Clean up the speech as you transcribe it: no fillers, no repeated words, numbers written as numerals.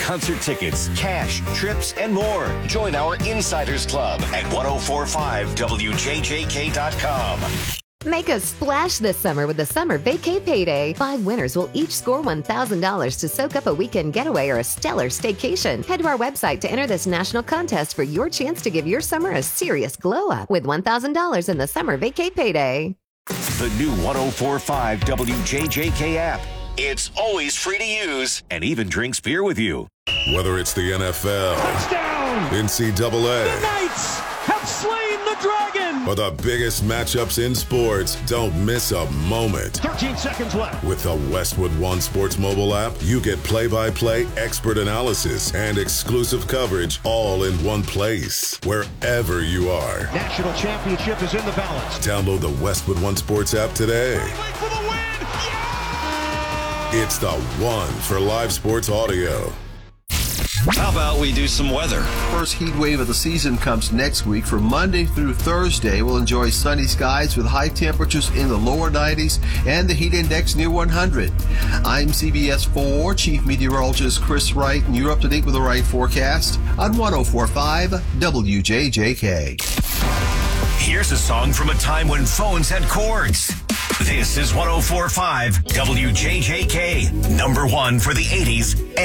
concert tickets, cash, trips, and more. Join our Insiders Club at 1045wjjk.com. Make a splash this summer with the Summer Vacay Payday. 5 winners will each score $1,000 to soak up a weekend getaway or a stellar staycation. Head to our website to enter this national contest for your chance to give your summer a serious glow-up with $1,000 in the Summer Vacay Payday. The new 1045 WJJK app. It's always free to use and even drinks beer with you. Whether it's the NFL, touchdown, NCAA, the Knights have slain the dragon, or the biggest matchups in sports, don't miss a moment. 13 seconds left. With the Westwood One Sports mobile app, you get play-by-play, expert analysis, and exclusive coverage all in one place, wherever you are. National championship is in the balance. Download the Westwood One Sports app today. For the win! Yeah! It's the one for live sports audio. How about we do some weather? First heat wave of the season comes next week. From Monday through Thursday, we'll enjoy sunny skies with high temperatures in the lower 90s and the heat index near 100. I'm CBS 4 Chief Meteorologist Chris Wright, and you're up to date with the right forecast on 1045 WJJK. Here's a song from a time when phones had cords. This is 1045 WJJK, number 1 for the 80s.